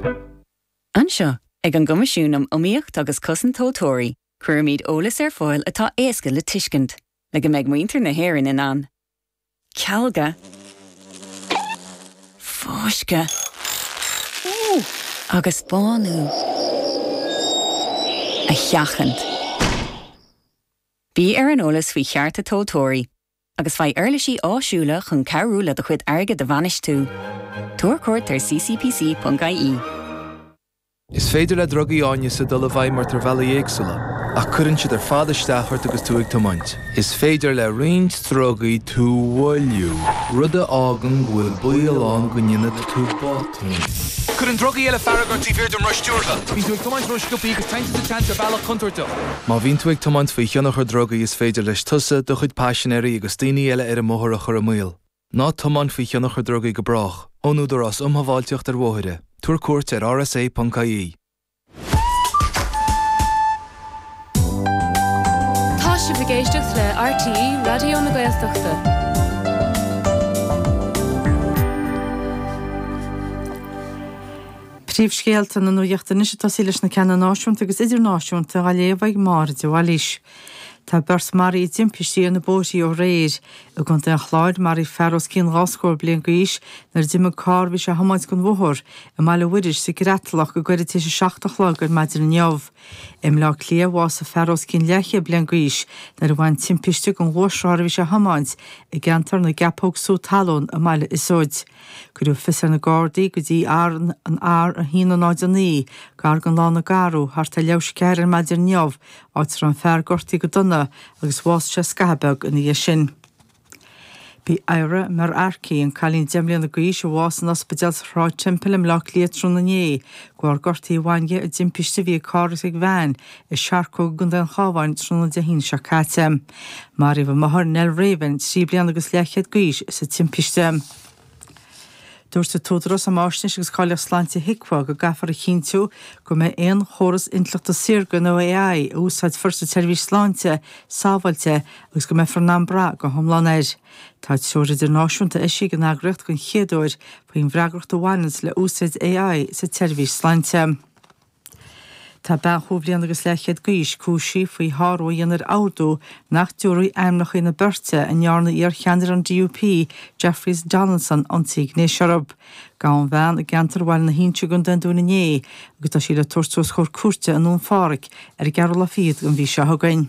Anseo, ag an gcumaisiúnam iomaíocht agus cosan tótóirí, cuir míad eolas ar fáil atá éasca le tuiscint, le go mbeidh muintir na hÉireann in ann. Cealga. Fóisce. Agus bánú. A cheachant. Bhí ar an eolas faoi chearta tótóirí, agus bhaid airlisí áisiúla chun cabhrú le do chuid airge de bhanis tú. Tuair cuairt ar ccpc.ie. Is féidir le drogaí áine sa dul a bhaid mar tar bhela éagsúla, ach cuireann siad ar fada steachart agus tú ag tomaint. Is féidir le roinnt drogaí tú bhfuilú, rud a ágan bhfuil buíoláin go nionad tú bátaí. Cuireann drogaí eile faragart tí bhíir dom ruistúrtha. Bhín tú ag tomaint ruisciúpaí agus tainte sa teanta bhealach conúirta. Má bhín tú ag tomaint faoi cheannachar drogaí is féidir leis tusa do chuid páisinéirí agus daoine eile ar a móthar a chur a míl. Ná tomaint faoi cheannachar drogaí go brach, ónúdar as umhaváilteocht ar mhóthire. Tuair cuairt ar rsa.ie. Tá si bhgéisteach le RTE Radio na Gaeltachta. Príomhscéalta na nuachtaine sé tá leis na ceanna náisiúnta agus idirnáisiúnta a léomhaigh máirde bhhailís. Tá bers marí dimpistí na bótaí ó réir a gon den chláid marí ferros cín ráscóir blian gois nar dimme cárbhí se hamáid gon bhthir a meile bhuiidir sa gretlach go gairid sé 16 gur maidir an neamh. Im le léamhás a ferros cín leiche blian gois nar bhain timpiste gon ghósráir bhí se hamáid i gceantar na gapóg sú talún a meile isóid. Gurú fisar na Gardaí go dtí an ár a hína náid an ní, gar gan lá na garú, thart a leabhs ceir an maidir neamh áitir an fear gortaí go donna agus bhás se scabbeag in dhé sin. Bhí éire mar arcaí an cailín deimlíon na gaois bhás an ospidéal ráid timpeall im lech léatrún na nné, go gortaí bhainge a dimpiste bhí cáras ag bhein i seaarcó gon den chábhain trúna de hín se cáite. Mar i bh maithir nel réhann sí blian agus lechiad gaois sa timpiste. Dúir sa tódras am áisnis agus cáileach sláinte hicfa go gafar a chinú go mé éon chóras intleachta sirga nó AI a úsáid firsta servís sláinte, sábhailte agus go mé Fernand Bra go thomlánéir. Tá seoir idir náisiúnta isí go nágracht gon chéadúir faoin bhreagracht bhhainnas le úsáid AI sa servís sláinte. Tá ben chúblian agus lechiad gaois cúsí faoi tháró dhéanaar árdú nach dúirí aimnach ina berte an nearna ar cheannar an DUP Jeffreys Donaldson antíigh ní searab. Gán bhean a gentar bhil na hínte gon den dúna né, agus tá sí le tuairtús chur cuairte an nún fáric ar a gearla fiad an bhí se thugain.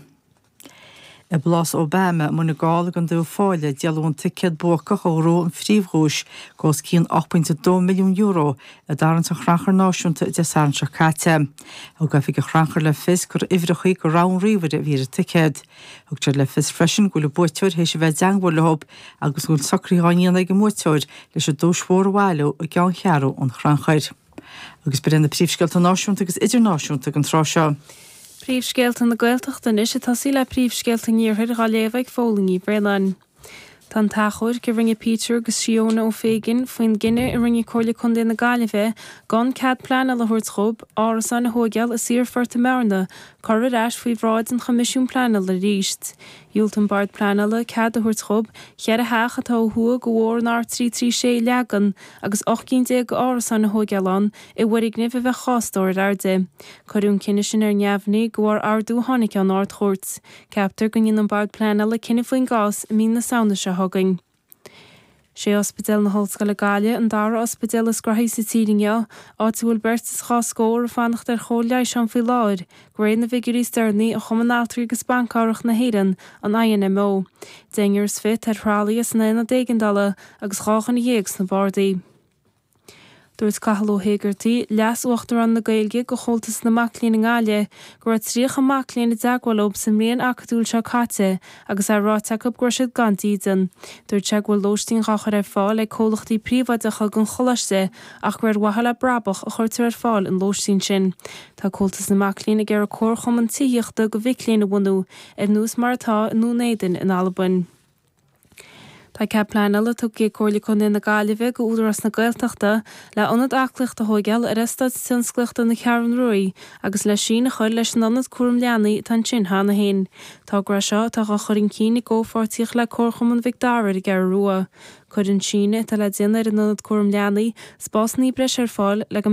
I Blas Obama muna gála an dú fáile dealún ticéad bucha chóró an phríomhghúis gos cían 8.2 milliún euro a daran sa chranchar náisiúnta de san se cáte. Ó gafi go chranchar le fis gur ifrichaí go rán riomhar a bhí a ticéad. Ug teir le fis freisin go le buiteir hééis se bheith deanghfuil lehab agus gúil sacríáíon ag go múteir leis a dúsmhór bhhailú a gceann chearú an chranchair. Agus be na príomhscealta náisiúnta agus idirnáisiúnta an trá seo. Príomhscéalta na Gaeltachta is tá sí le príomhscéalta níorthair a léomhaigh fólaí brelan. Tá tachoir go ringe Peter agus Siona ó fégin faoin gine i ringe cóla chun na Gaillimhe gan cad plana le thuirtchób áras an na hógeal a síorforta marna choir eis faoi bhráid an chomisisiún plana le ríist. Iúltan bard plana le cad a thuirtchób chear a heach atá thua go bhór an R336 legan agus 8 go áras an na hógealán i bhuirig nifh bheith chástóir arde. Corún cinne sin ar neamhnaí go bhar ardú tháinig an áirt chóirt. Captar go an bard plana le cinenne faoin gás i mí na saona se thugainn. sé ospidéal na Hallscoile Gaile an dara ospidéal is grothaí sa tíringe áitiúil bertas chá scóir a fannacht ar chóleis an fí láir, gréin na figurí stearnaí a chomanáltarí agus bancárach na héireann an INMO. Déingear is fit ar thrálaíos na ina déigandala agus cháchan na dhéags na Bardaí. Dúirt Cathal Ó Haggerty, leas uachtar an na Gaeilge go chomhaltas na maclín na Gáile, gur tríocha maclín na dagwalob sa mrion acadúil se cáte, agus a ráteach up gursiad gan dídan. Dúirt se bhfuil lóistín gachar ar fáil ag cólachtaí príomhaideacha gon cholaiste, ach gur wahala brabach a chuirtar ar fáil an lóistín sin. Tá cóltas na maclín ag ar a cór chum an tííochta go bhiclín na bhunú, ar nús mar atá nó néidan in Alban. Tá ceapláin eile tu gé cóirla chun na Gaillimhe go údarras na Gaeltachta le anad aclacht a hógeal ar istad sinsclaachta na Cearan Ruaí agus le sin a chuir leis an anad cuairm leanaí tan sin hána hain. Tá gra seo tá a chuirn cína ggófortíoch le córchum an Vicdáir i gar rua. Chuirn síne tá le déanaar an anad cuairm leanaí spás ní breis ar fáil le